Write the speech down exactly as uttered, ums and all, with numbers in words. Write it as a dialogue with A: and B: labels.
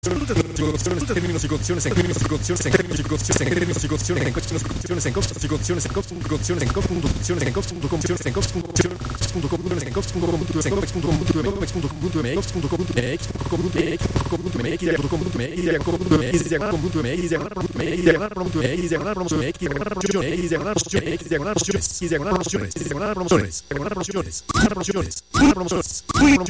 A: términos y condiciones en términos y condiciones en términos y condiciones en términos y condiciones en condiciones en condiciones en condiciones en condiciones en condiciones en condiciones en condiciones